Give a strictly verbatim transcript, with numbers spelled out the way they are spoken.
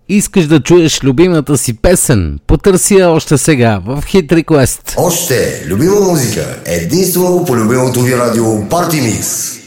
Искаш да чуеш любимата си песен? Потърси я още сега в Hit Request. Още любима музика, единствено по любимото ви радио Party Mix.